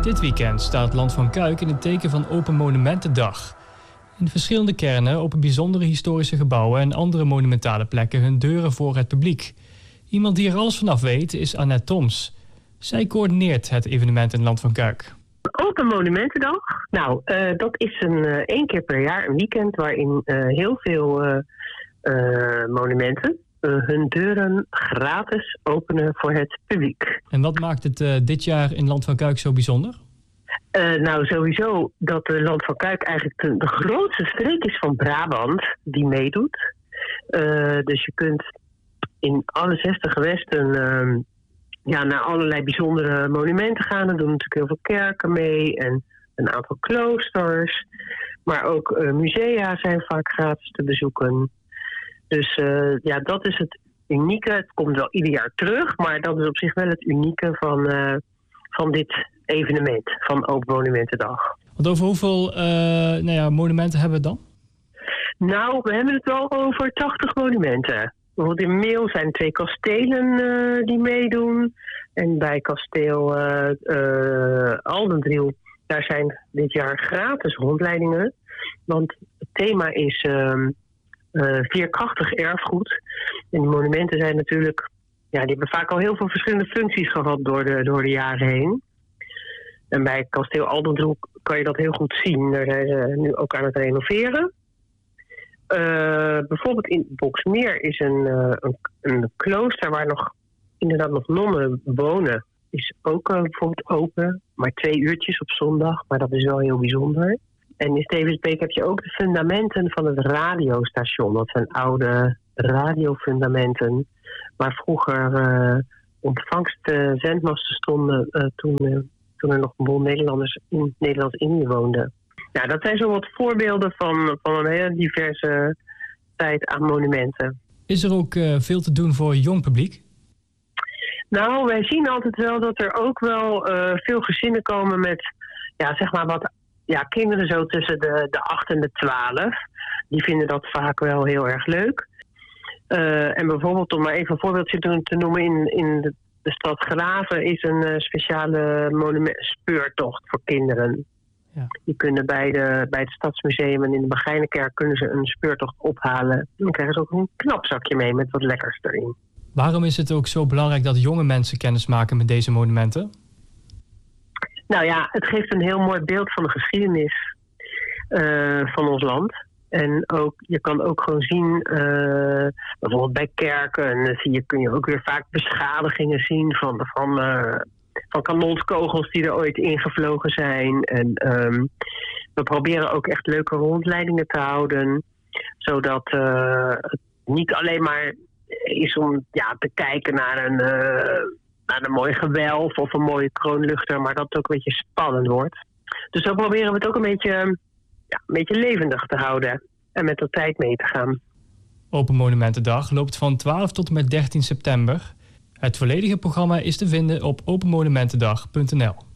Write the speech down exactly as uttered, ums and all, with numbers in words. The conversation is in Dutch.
Dit weekend staat het Land van Cuijk in het teken van Open Monumentendag. In verschillende kernen openen bijzondere historische gebouwen en andere monumentale plekken hun deuren voor het publiek. Iemand die er alles vanaf weet is Annette Toms. Zij coördineert het evenement in het Land van Cuijk. Open Monumentendag. Nou, uh, dat is een uh, één keer per jaar een weekend waarin uh, heel veel uh, uh, monumenten uh, hun deuren gratis openen voor het publiek. En wat maakt het uh, dit jaar in Land van Cuijk zo bijzonder? Uh, nou, sowieso dat het Land van Cuijk eigenlijk de, de grootste streek is van Brabant die meedoet. Uh, dus je kunt in alle zestig gewesten uh, ja, naar allerlei bijzondere monumenten gaan. Er doen natuurlijk heel veel kerken mee en een aantal kloosters. Maar ook uh, musea zijn vaak gratis te bezoeken. Dus uh, ja, dat is het unieke. Het komt wel ieder jaar terug, maar dat is op zich wel het unieke van, uh, van dit evenement, van Open Monumentendag. Want over hoeveel uh, nou ja, monumenten hebben we het dan? Nou, we hebben het wel over tachtig monumenten. Bijvoorbeeld in Meel zijn twee kastelen uh, die meedoen. En bij kasteel uh, uh, Aldendriel, daar zijn dit jaar gratis rondleidingen. Want het thema is uh, uh, veerkrachtig erfgoed. En die monumenten zijn natuurlijk, ja, die hebben vaak al heel veel verschillende functies gehad door de, door de jaren heen. En bij kasteel Aldendriel kan je dat heel goed zien. Daar zijn ze nu ook aan het renoveren. Uh, bijvoorbeeld in Boxmeer is een, uh, een, een klooster waar nog inderdaad nog nonnen wonen. Is ook uh, bijvoorbeeld open, maar twee uurtjes op zondag. Maar dat is wel heel bijzonder. En in Stevensbeek heb je ook de fundamenten van het radiostation. Dat zijn oude radiofundamenten waar vroeger uh, ontvangstzendmasten stonden uh, toen, uh, toen er nog een boel Nederlanders in Nederlands-Indië woonden. Ja, dat zijn zo wat voorbeelden van, van een hele diverse tijd aan monumenten. Is er ook uh, veel te doen voor jong publiek? Nou, wij zien altijd wel dat er ook wel uh, veel gezinnen komen met, ja, zeg maar wat ja, kinderen zo tussen de, de acht en de twaalf. Die vinden dat vaak wel heel erg leuk. Uh, en bijvoorbeeld, om maar even een voorbeeldje te noemen, in, in de, de stad Graven is een uh, speciale monument, speurtocht voor kinderen. Ja. Die kunnen bij, de, bij het Stadsmuseum en in de Begijnenkerk kunnen ze een speurtocht ophalen. Dan krijgen ze ook een knapzakje mee met wat lekkers erin. Waarom is het ook zo belangrijk dat jonge mensen kennis maken met deze monumenten? Nou ja, het geeft een heel mooi beeld van de geschiedenis uh, van ons land. En ook, je kan ook gewoon zien, uh, bijvoorbeeld bij kerken, dan zie je, kun je ook weer vaak beschadigingen zien van, van, uh, van kanonskogels die er ooit ingevlogen zijn. En um, we proberen ook echt leuke rondleidingen te houden, zodat uh, het niet alleen maar is om ja, te kijken naar een, uh, naar een mooi gewelf of een mooie kroonluchter, maar dat het ook een beetje spannend wordt. Dus zo proberen we het ook een beetje, ja, een beetje levendig te houden en met de tijd mee te gaan. Open Monumentendag loopt van twaalf tot en met dertien september. Het volledige programma is te vinden op open monumentendag punt n l.